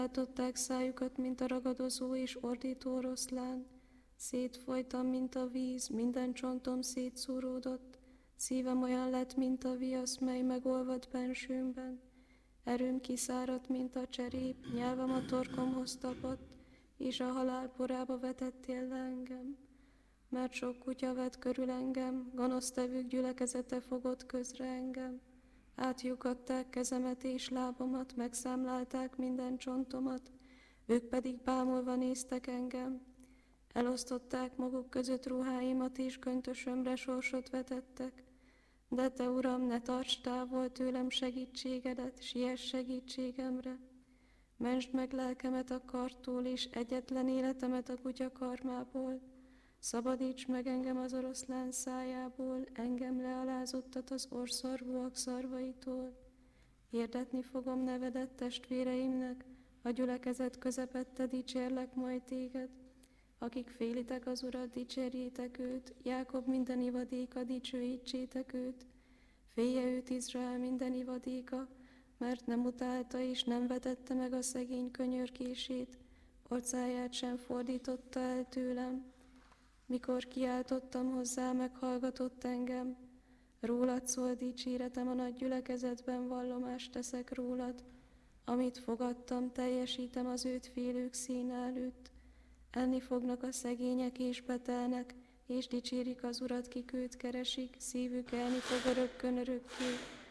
Váltották szájukat, mint a ragadozó és ordító oroszlán. Szétfolytam, mint a víz, minden csontom szétszúródott. Szívem olyan lett, mint a viasz, mely megolvad bensőmben. Erőm kiszáradt, mint a cserép, nyelvem a torkomhoz tapadt, és a halál porába vetettél le engem. Mert sok kutya vett körül engem, gonosztevők gyülekezete fogott közre engem. Átlyukadták kezemet és lábamat, megszámlálták minden csontomat, ők pedig bámulva néztek engem. Elosztották maguk között ruháimat, és köntösömre sorsot vetettek. De te, Uram, ne tarts távol tőlem segítségedet, siess segítségemre. Mentsd meg lelkemet a kartól, és egyetlen életemet a kutya karmából. Szabadíts meg engem az oroszlán szájából, engem lealázottat az orrszarvúak szarvaitól. Hirdetni fogom nevedet testvéreimnek, a gyülekezet közepette dicsérlek majd téged. Akik félitek az Urat, dicsérjétek őt, Jákob minden ivadéka, dicsőítsétek őt. Félje őt Izrael minden ivadéka, mert nem utálta és nem vetette meg a szegény könyörgését, orcáját sem fordította el tőlem. Mikor kiáltottam hozzá, meghallgatott engem. Rólad szól dicséretem, a nagy gyülekezetben vallomást teszek rólad. Amit fogadtam, teljesítem az őt félők színe előtt. Enni fognak a szegények és betelnek, és dicsérik az Urat, kik őt keresik, szívük elni fog örökkön örökké.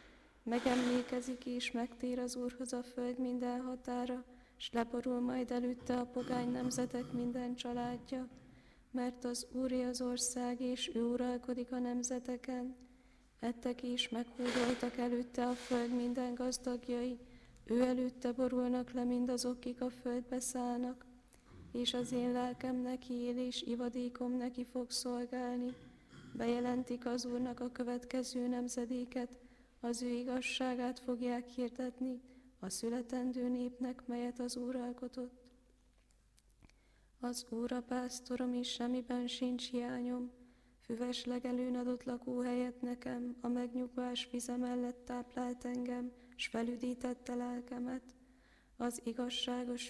Megemlékezik és megtér az Úrhoz a föld minden határa, s leborul majd előtte a pogány nemzetek minden családja. Mert az Úré az ország, és ő uralkodik a nemzeteken. Ettek és meghódoltak előtte a föld minden gazdagjai, ő előtte borulnak le mindazok, kik a földbe szállnak. És az én lelkem neki él, és ivadékom neki fog szolgálni. Bejelentik az Úrnak a következő nemzedéket, az ő igazságát fogják hirdetni a születendő népnek, melyet az Úr alkotott. Az Úr a pásztorom, és semmiben sincs hiányom. Füves legelőn adott lakóhelyet nekem, a megnyugvás vize mellett táplált engem, s felüdítette lelkemet. Az igazságos